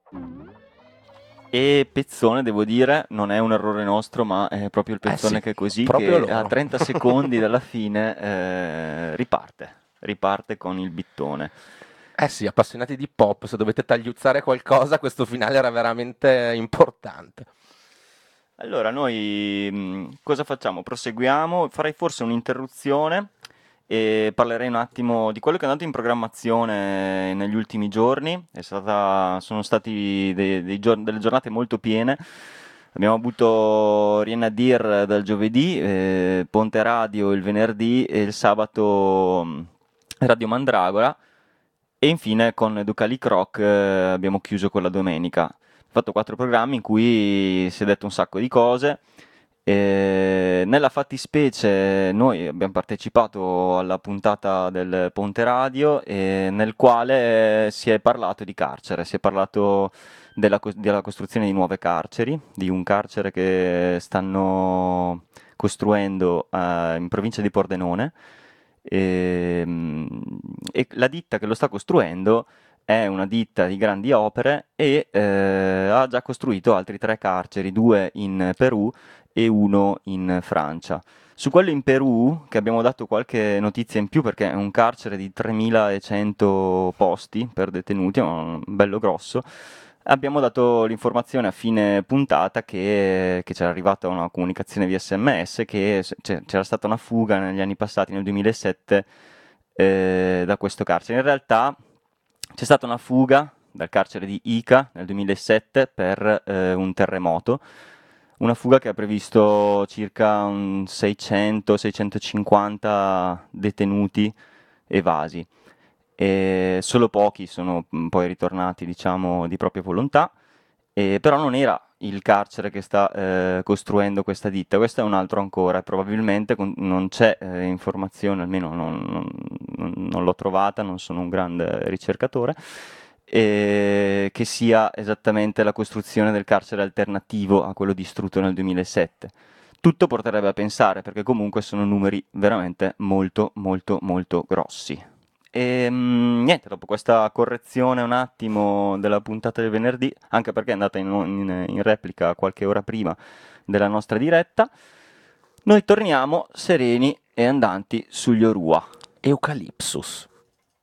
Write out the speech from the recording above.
E Pezzone, devo dire, non è un errore nostro, ma è proprio il Eh Pezzone sì, che è così, proprio che a loro. 30 secondi dalla fine riparte con il bittone. Eh sì, appassionati di pop, se dovete tagliuzzare qualcosa, questo finale era veramente importante. Allora, noi cosa facciamo? Proseguiamo, farei forse un'interruzione e parlerei un attimo di quello che è andato in programmazione negli ultimi giorni. Sono stati delle giornate molto piene. Abbiamo avuto Rienadir dal giovedì, Ponte Radio il venerdì e il sabato Radio Mandragora. E infine con Ducali Croc abbiamo chiuso con la domenica. Ho fatto 4 programmi in cui si è detto un sacco di cose. Nella fattispecie noi abbiamo partecipato alla puntata del Ponte Radio nel quale si è parlato di carcere, si è parlato della costruzione di nuove carceri, di un carcere che stanno costruendo in provincia di Pordenone. Ehm, E, la ditta che lo sta costruendo è una ditta di grandi opere e ha già costruito altri 3 carceri, 2 in Perù e uno in Francia. Su quello in Perù, che abbiamo dato qualche notizia in più perché è un carcere di 3100 posti per detenuti, è bello grosso, abbiamo dato l'informazione a fine puntata che c'era arrivata una comunicazione via SMS che c'era stata una fuga negli anni passati, nel 2007, da questo carcere. In realtà c'è stata una fuga dal carcere di Ica nel 2007 per un terremoto, una fuga che ha previsto circa un 600-650 detenuti evasi. E solo pochi sono poi ritornati, diciamo, di propria volontà, però non era il carcere che sta costruendo questa ditta, questo è un altro ancora, e probabilmente non c'è informazione, almeno non l'ho trovata, non sono un grande ricercatore, che sia esattamente la costruzione del carcere alternativo a quello distrutto nel 2007. Tutto porterebbe a pensare, perché comunque sono numeri veramente molto molto molto grossi. Niente, dopo questa correzione un attimo della puntata del venerdì, anche perché è andata in replica qualche ora prima della nostra diretta, noi torniamo sereni e andanti sugli Orua. Eucalipsus.